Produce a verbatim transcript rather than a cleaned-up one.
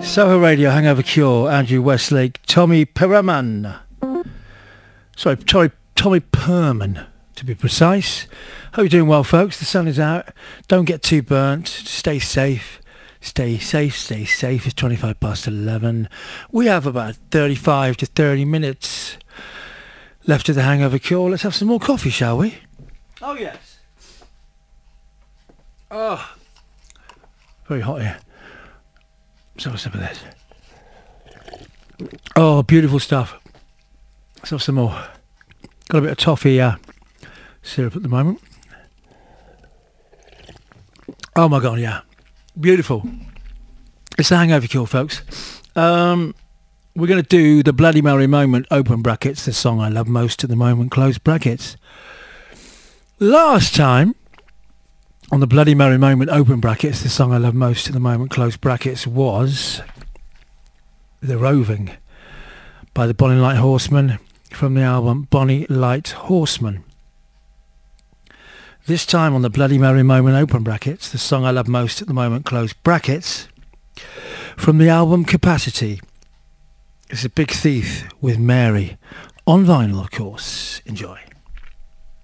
Soho Radio, Hangover Cure, Andrew Westlake, Tommy Perman. Sorry, Tommy, Tommy Perman, to be precise. Hope you're doing well, folks. The sun is out. Don't get too burnt. Stay safe. Stay safe, stay safe. It's twenty-five past eleven. We have about thirty-five to thirty minutes left of the Hangover Cure. Let's have some more coffee, shall we? Oh, yes. Oh, very hot here. Let's have some of this. Oh, beautiful stuff. Let's have some more. Got a bit of toffee uh, syrup at the moment. Oh my God, yeah. Beautiful. It's the Hangover Cure, folks. Um, we're going to do the Bloody Mary Moment, open brackets, the song I love most at the moment, close brackets. Last time, on the Bloody Mary Moment, open brackets, the song I love most at the moment, close brackets, was The Roving by the Bonnie Light Horsemen from the album Bonnie Light Horseman. This time on the Bloody Mary Moment, open brackets, the song I love most at the moment, close brackets, from the album Capacity. It's a Big Thief with Mary, on vinyl, of course. Enjoy.